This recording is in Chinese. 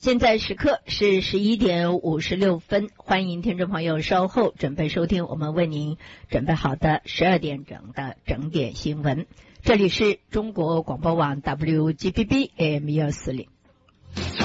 现在时刻是11:56，欢迎听众朋友稍后准备收听我们为您准备好的12点整的整点新闻。这里是中国广播网 WGBB AM 140。